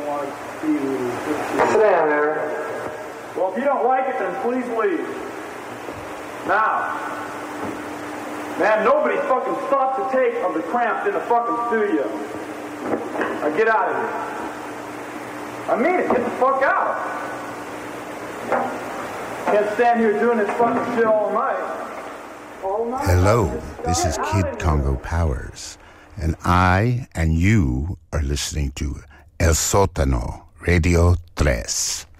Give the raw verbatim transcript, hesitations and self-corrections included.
don't want to see you. Sit down there. Well, if you don't like it, then please leave. Now. Man, nobody fucking stopped to take of the cramps in the fucking studio. Now get out of here. I mean it, get the fuck out. Can't stand here doing this fucking shit all night. All night. Hello, this is Kid Congo Powers, and I and you are listening to El Sótano Radio tres.